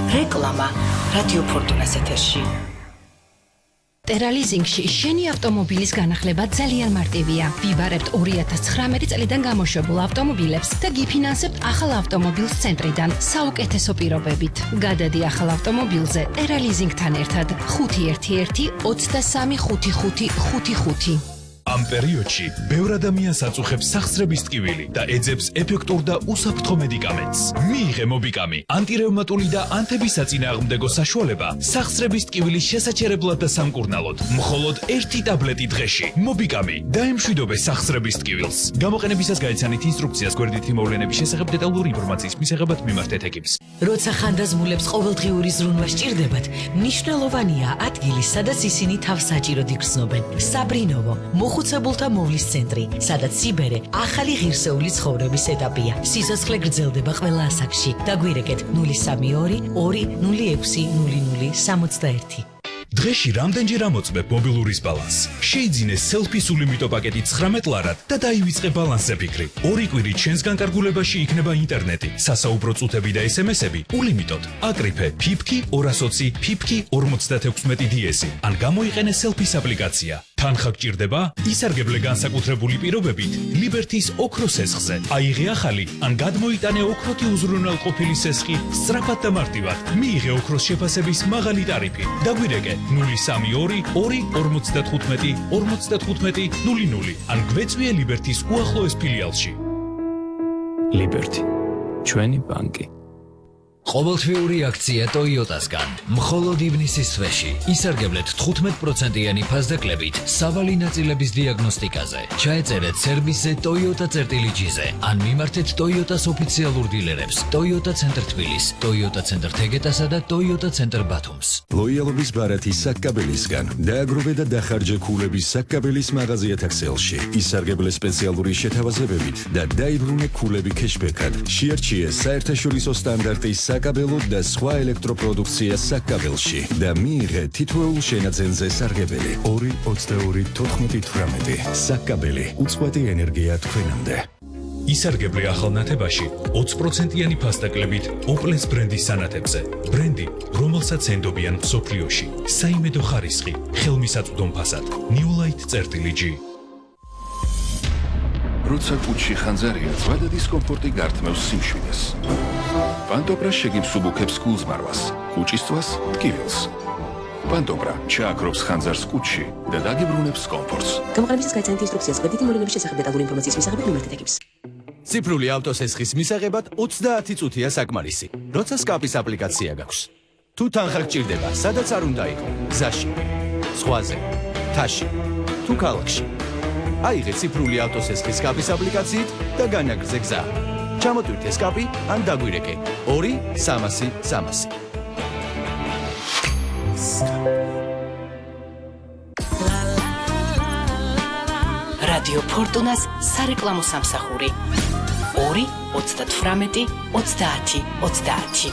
რეკლამა რადიო ფორტუნას ეთერში. ტერალიზინგში შენი ავტომობილის განახლება ძალიან მარტივია. ვიბარებთ 2019 წლიდან გამოშვებულ ავტომობილებს და გიფინანსებთ ახალ ავტომობილს ცენტრიდან საუკეთესო პირობებით. გადადი ახალ ავტომობილზე ტერალიზინგთან ერთად 511 23 5555. ამ პერიოდში ბევრ ადამიანს აწუხებს სახსრების ტკივილი და ეძებს ეფექტურ და უსაფრთხო მედიკამენტს. მიიღე მობიკამი, ანტირევმატული და ანთებისაწინააღმდეგო საშუალება სახსრების ტკივილის შესაჩერებლად და სამკურნალოდ. მხოლოდ 1 ტაბლეტი დღეში. მობიკამი დაემშვიდობე სახსრების ტკივილს. გამოყენებისას გაიცანით ინსტრუქციას გვერდითი მოვლენების შესახებ დეტალური ინფორმაციის მისაღებად მიმართეთ ეკიპს. როცა ხანდაზმულებს ყოველდღიური ზრუნვა სჭირდებათ, მნიშვნელოვანია ადგილი, სადაც ისინი თავს საჭიროდ იგრძნობენ. საბრინოვო მოხუცებულთა მოვლის центრი, სადაც სიბერე ახალი ღირსეული ცხოვრების ეტაპია. სიცოცხლე გრძელდება ყველა ასაკში. დაგვირეკეთ 032 206 0061. დღეში რამდენჯერ ამოწმებ მობილურის ბალანსს? შეიძინე სელფის ულიმიტო პაკეტი 19 ლარად და დაივიწყე ბალანსზე ფიქრი. 2 კვირით ჩვენს განკარგულებაში იქნება ინტერნეტი, სასაუბრო წუთები და SMS-ები ულიმიტოდ. აკრიფე ფიფკი 220 ფიფკი 56 DS ან გამოიყენე სელფის აპლიკაცია. თანხა გჭირდება? ისარგებლე განსაკუთრებული პირობებით ლიბერთის ოქროს სესხზე. აიღე ახალი ან გადმოიტანე ოქროთი უზრუნველყოფილი სესხი სწრაფად და მარტივად. მიიღე ოქროს შეფასების მაღალი ტარიფი. დაგვირეკე 032 255 55 00 ან გვეწვიე ლიბერთის უახლოეს ფილიალში. ლიბერთი, ჩვენი ბანკი. ყოველთვიური აქცია Toyota-სგან. მხოლოდ ივნისის თვეში ისარგებლეთ 15%-იანი ფასდაკლებით სავალი ნაწილების დიაგნოსტიკაზე. ჩაეწერეთ სერვისზე Toyota-წერტილი-G-ზე ან მიმართეთ Toyota-s ოფიციალურ დილერებს Toyota ცენტრ თბილის, Toyota ცენტრ თეგეტასა და Toyota ცენტრ ბათუმს. ლოიალობის ბარათი საკაბელისგან. დააგროვე და დახარჯე ქულების საკაბელის მაღაზიათა ქსელში. ისარგებლე სპეციალური შეთავაზებებით და დაიბრუნე ქულები кэშბექად. შეარჩიე საერთაშორისო სტანდარტის საკაბელო და სხვა ელექტროპროდუქცია საკაბელში და მიიღე თითოეულ შენაძენზე სარგებელი 222-14-18 საკაბელი უწყვეტი ენერგია თქვენამდე. ისარგებლე ახალ ნათებაში 20%-იანი ფასდაკლებით Opel-ის ბრენდის სანათებზე. ბრენდი, რომელსაც ენდობიან მსოფლიოში. საიმედო ხარისხი, ხელმისაწვდომ ფასად. New Light წერტილი-G. როცა კუჩში ხანძარია, ზვადა დისკომფორტი გართმევს სიმშვიდეს. პანტოპრა შეგიმსუბუქებს გულზმარვას, კუჭისწვას, ტკივილს. პანტოპრა ჩააქრობს ხანძარს კუჩში და დაგიბრუნებს კომფორტს. გამოყენებისას გაიცანით ინსტრუქციას გვერდითი მოვლენების შესახებ დეტალური ინფორმაციის მისაღებად მიმართეთ ეკიპს. ციფრული ავტოსესხის მისაღებად 20 წუთია საკმარისი, როცა სკაპის აპლიკაცია გაქვს. თუ თანხა გჭირდება, სადაც არ უნდა იყო, გზაში, ზღვაზე, მთაში, თუ ქალაქში. აიღე ციფრული ავტოსესხის სკაპის აპლიკაციით და განაგრძე გზა. ჩამოტვირთე სკაპი ან დაგვირეკე 2-300-300. რადიო ფორტუნას სარეკლამო სამსახური 2 38 30 30.